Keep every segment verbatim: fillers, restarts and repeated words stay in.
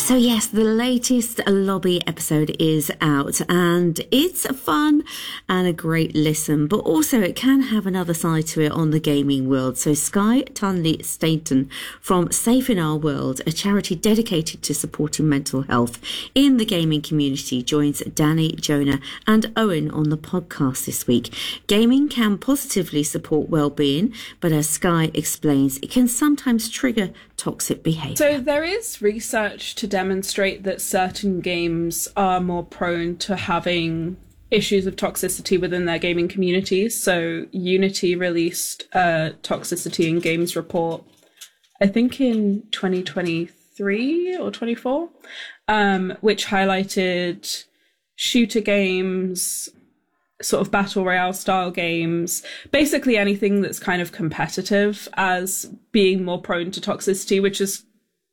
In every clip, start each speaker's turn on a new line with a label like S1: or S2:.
S1: So yes, the latest Lobby episode is out and it's fun and a great listen, but also it can have another side to it on the gaming world. So Skye Tunley-Stainton from Safe in Our World, a charity dedicated to supporting mental health in the gaming community, joins Danny, Jonah and Owen on the podcast this week. Gaming can positively support well-being, but as Skye explains, it can sometimes trigger toxic behaviour.
S2: So there is research to demonstrate that certain games are more prone to having issues of toxicity within their gaming communities. So Unity released a toxicity in games report, I think in twenty twenty-three or twenty-four, um, which highlighted shooter games, sort of battle royale style games, basically anything that's kind of competitive as being more prone to toxicity, which is,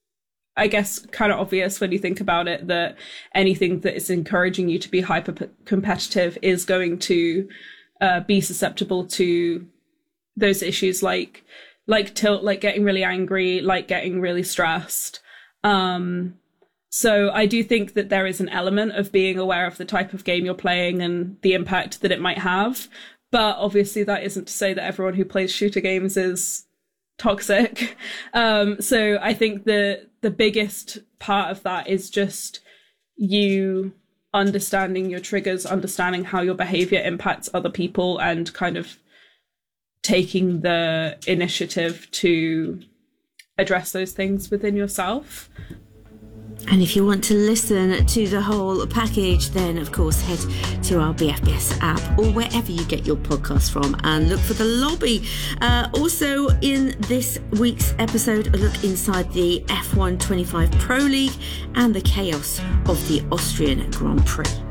S2: I guess, kind of obvious when you think about it, that anything that is encouraging you to be hyper competitive is going to uh, be susceptible to those issues like like tilt, like getting really angry, like getting really stressed. Um, so I do think that there is an element of being aware of the type of game you're playing and the impact that it might have. But obviously that isn't to say that everyone who plays shooter games is toxic. Um, so I think the the biggest part of that is just you understanding your triggers, understanding how your behavior impacts other people, and kind of taking the initiative to address those things within yourself.
S1: And if you want to listen to the whole package, then of course head to our B F B S app or wherever you get your podcasts from and look for The Lobby. Uh, also in this week's episode, a look inside the F one twenty-five Pro League and the chaos of the Austrian Grand Prix.